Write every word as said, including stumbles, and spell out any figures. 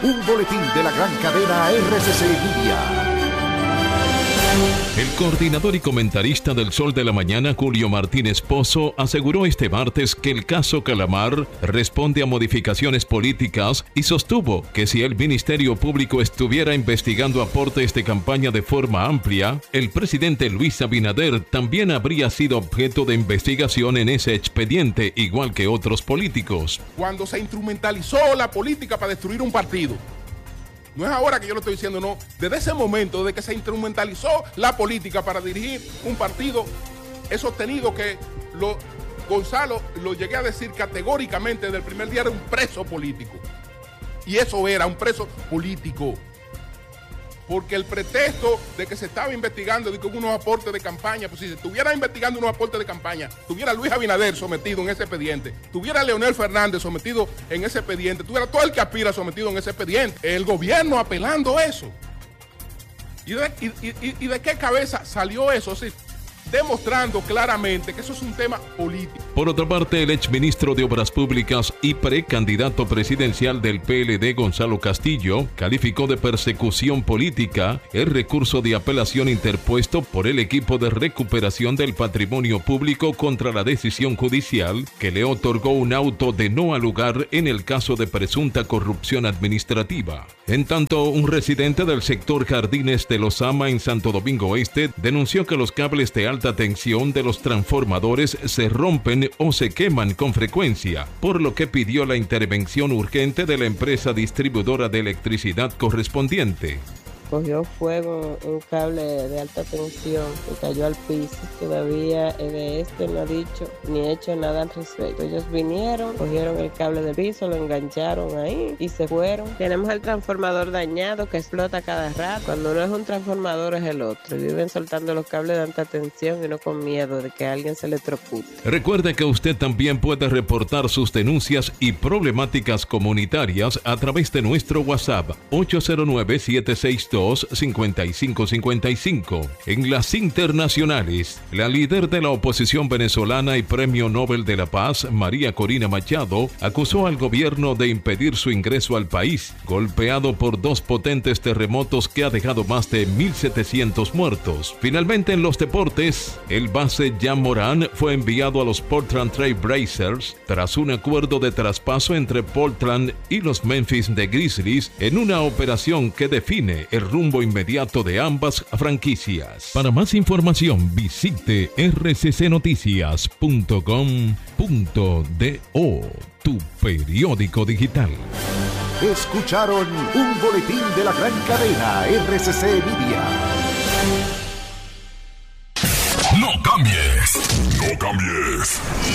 un boletín de la gran cadena R C C Media. El coordinador y comentarista del Sol de la Mañana, Julio Martínez Pozo, aseguró este martes que el caso Calamar responde a modificaciones políticas y sostuvo que si el Ministerio Público estuviera investigando aportes de campaña de forma amplia, el presidente Luis Abinader también habría sido objeto de investigación en ese expediente, igual que otros políticos. Cuando se instrumentalizó la política para destruir un partido, no es ahora que yo lo estoy diciendo, no. Desde ese momento, desde que se instrumentalizó la política para dirigir un partido, he sostenido que lo, Gonzalo, lo llegué a decir categóricamente desde el primer día, era un preso político. Y eso era, un preso político. Porque el pretexto de que se estaba investigando de que hubo unos aportes de campaña, pues si se estuviera investigando unos aportes de campaña, tuviera Luis Abinader sometido en ese expediente, tuviera Leonel Fernández sometido en ese expediente, tuviera todo el que aspira sometido en ese expediente. El gobierno apelando eso. ¿Y de, y, y, y de qué cabeza salió eso? Sí, demostrando claramente que eso es un tema político. Por otra parte, el exministro de Obras Públicas y precandidato presidencial del P L D, Gonzalo Castillo, calificó de persecución política el recurso de apelación interpuesto por el equipo de recuperación del patrimonio público contra la decisión judicial que le otorgó un auto de no al lugar en el caso de presunta corrupción administrativa. En tanto, un residente del sector Jardines de Lozama en Santo Domingo Este denunció que los cables de alta tensión de los transformadores se rompen o se queman con frecuencia, por lo que pidió la intervención urgente de la empresa distribuidora de electricidad correspondiente. Cogió fuego un cable de alta tensión y cayó al piso. Todavía de este no ha dicho ni hecho nada al respecto. Ellos vinieron, cogieron el cable del piso, lo engancharon ahí y se fueron. Tenemos el transformador dañado que explota cada rato. Cuando no es un transformador es el otro. Viven soltando los cables de alta tensión y no con miedo de que a alguien se le electrocute. Recuerde que usted también puede reportar sus denuncias y problemáticas comunitarias a través de nuestro WhatsApp ocho cero nueve, siete seis dos, cinco cinco cinco cinco. En las internacionales, la líder de la oposición venezolana y Premio Nobel de la Paz, María Corina Machado, acusó al gobierno de impedir su ingreso al país, golpeado por dos potentes terremotos que ha dejado más de mil setecientos muertos. Finalmente, en los deportes, el base Jan Morant fue enviado a los Portland Trail Blazers tras un acuerdo de traspaso entre Portland y los Memphis Grizzlies en una operación que define el rumbo inmediato de ambas franquicias. Para más información, visite r c c noticias punto com punto do, tu periódico digital. Escucharon un boletín de la gran cadena R C C Media. No cambies, no cambies.